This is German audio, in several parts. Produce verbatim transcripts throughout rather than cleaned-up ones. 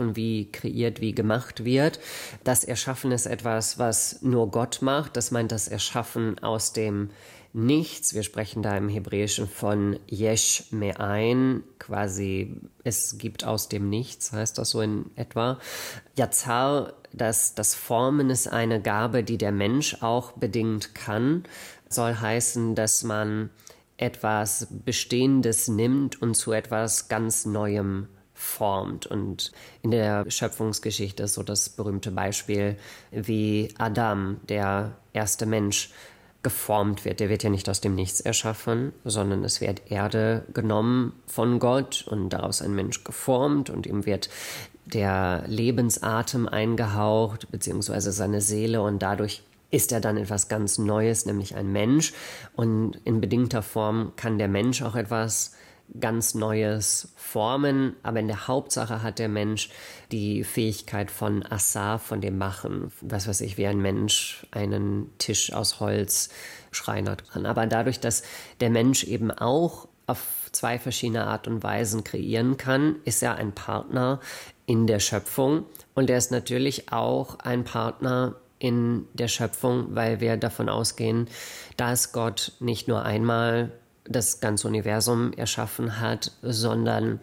erschaffen, wie kreiert, wie gemacht wird. Das Erschaffen ist etwas, was nur Gott macht. Das meint das Erschaffen aus dem Nichts. Wir sprechen da im Hebräischen von Yesh Me'ain, quasi es gibt aus dem Nichts, heißt das so in etwa. Yazar, das, das Formen ist eine Gabe, die der Mensch auch bedingt kann, soll heißen, dass man etwas Bestehendes nimmt und zu etwas ganz Neuem formt. Und in der Schöpfungsgeschichte ist so das berühmte Beispiel, wie Adam, der erste Mensch, geformt wird. Der wird ja nicht aus dem Nichts erschaffen, sondern es wird Erde genommen von Gott und daraus ein Mensch geformt und ihm wird der Lebensatem eingehaucht, beziehungsweise seine Seele, und dadurch ist er dann etwas ganz Neues, nämlich ein Mensch. Und in bedingter Form kann der Mensch auch etwas ganz Neues formen, aber in der Hauptsache hat der Mensch die Fähigkeit von Assar, von dem Machen, was weiß ich, wie ein Mensch einen Tisch aus Holz schreinert kann. Aber dadurch, dass der Mensch eben auch auf zwei verschiedene Art und Weisen kreieren kann, ist er ein Partner in der Schöpfung und er ist natürlich auch ein Partner in der Schöpfung, weil wir davon ausgehen, dass Gott nicht nur einmal das ganze Universum erschaffen hat, sondern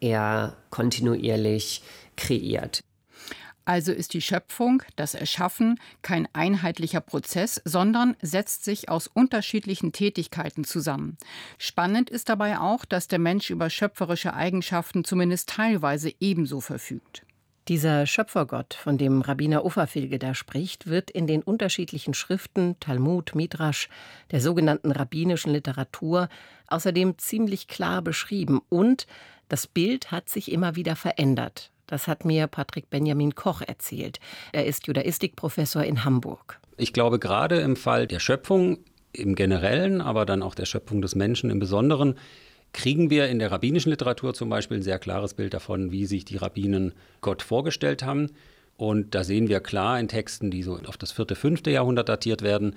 er kontinuierlich kreiert. Also ist die Schöpfung, das Erschaffen, kein einheitlicher Prozess, sondern setzt sich aus unterschiedlichen Tätigkeiten zusammen. Spannend ist dabei auch, dass der Mensch über schöpferische Eigenschaften zumindest teilweise ebenso verfügt. Dieser Schöpfergott, von dem Rabbiner Offerfilge da spricht, wird in den unterschiedlichen Schriften, Talmud, Midrasch, der sogenannten rabbinischen Literatur, außerdem ziemlich klar beschrieben. Und das Bild hat sich immer wieder verändert. Das hat mir Patrick Benjamin Koch erzählt. Er ist Judaistikprofessor in Hamburg. Ich glaube, gerade im Fall der Schöpfung im Generellen, aber dann auch der Schöpfung des Menschen im Besonderen, kriegen wir in der rabbinischen Literatur zum Beispiel ein sehr klares Bild davon, wie sich die Rabbinen Gott vorgestellt haben. Und da sehen wir klar in Texten, die so auf das vierte, fünfte Jahrhundert datiert werden,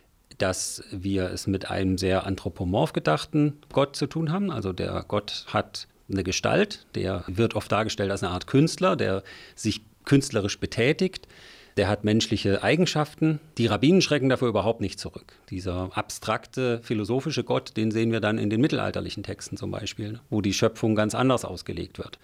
dass wir es mit einem sehr anthropomorph gedachten Gott zu tun haben. Also der Gott hat eine Gestalt, der wird oft dargestellt als eine Art Künstler, der sich künstlerisch betätigt. Der hat menschliche Eigenschaften. Die Rabbinen schrecken dafür überhaupt nicht zurück. Dieser abstrakte, philosophische Gott, den sehen wir dann in den mittelalterlichen Texten zum Beispiel, wo die Schöpfung ganz anders ausgelegt wird.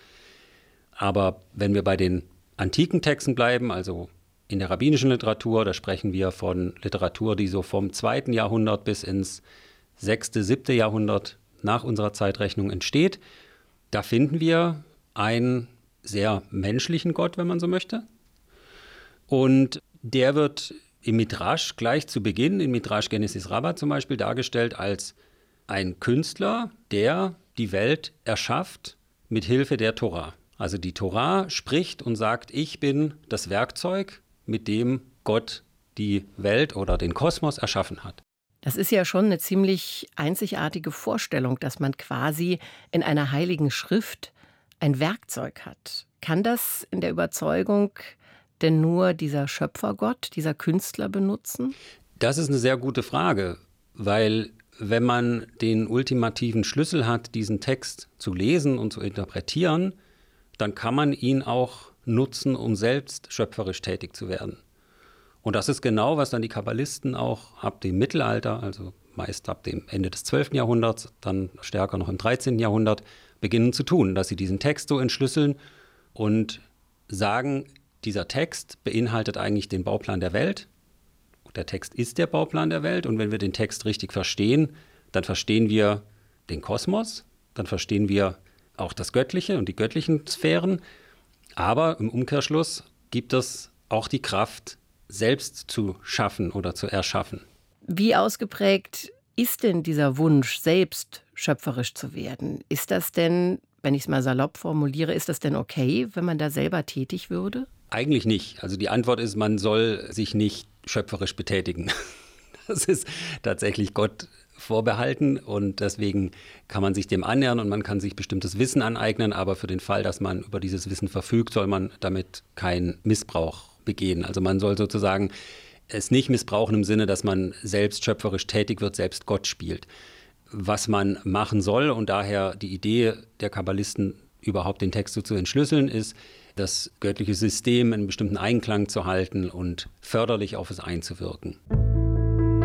Aber wenn wir bei den antiken Texten bleiben, also in der rabbinischen Literatur, da sprechen wir von Literatur, die so vom zweiten Jahrhundert bis ins sechste, siebte Jahrhundert nach unserer Zeitrechnung entsteht, da finden wir einen sehr menschlichen Gott, wenn man so möchte. Und der wird im Midrasch gleich zu Beginn, in Midrasch Genesis Rabbah zum Beispiel, dargestellt als ein Künstler, der die Welt erschafft mit Hilfe der Torah. Also die Torah spricht und sagt, ich bin das Werkzeug, mit dem Gott die Welt oder den Kosmos erschaffen hat. Das ist ja schon eine ziemlich einzigartige Vorstellung, dass man quasi in einer heiligen Schrift ein Werkzeug hat. Kann das in der Überzeugung denn nur dieser Schöpfergott, dieser Künstler benutzen? Das ist eine sehr gute Frage, weil wenn man den ultimativen Schlüssel hat, diesen Text zu lesen und zu interpretieren, dann kann man ihn auch nutzen, um selbst schöpferisch tätig zu werden. Und das ist genau, was dann die Kabbalisten auch ab dem Mittelalter, also meist ab dem Ende des zwölften Jahrhunderts, dann stärker noch im dreizehnten Jahrhundert, beginnen zu tun, dass sie diesen Text so entschlüsseln und sagen, dieser Text beinhaltet eigentlich den Bauplan der Welt. Der Text ist der Bauplan der Welt und wenn wir den Text richtig verstehen, dann verstehen wir den Kosmos, dann verstehen wir auch das Göttliche und die göttlichen Sphären. Aber im Umkehrschluss gibt es auch die Kraft, selbst zu schaffen oder zu erschaffen. Wie ausgeprägt ist denn dieser Wunsch, selbst schöpferisch zu werden? Ist das denn, wenn ich es mal salopp formuliere, ist das denn okay, wenn man da selber tätig würde? Eigentlich nicht. Also die Antwort ist, man soll sich nicht schöpferisch betätigen. Das ist tatsächlich Gott vorbehalten und deswegen kann man sich dem annähern und man kann sich bestimmtes Wissen aneignen, aber für den Fall, dass man über dieses Wissen verfügt, soll man damit keinen Missbrauch begehen. Also man soll sozusagen es nicht missbrauchen im Sinne, dass man selbst schöpferisch tätig wird, selbst Gott spielt. Was man machen soll und daher die Idee der Kabbalisten, überhaupt den Text so zu entschlüsseln, ist, das göttliche System in einem bestimmten Einklang zu halten und förderlich auf es einzuwirken.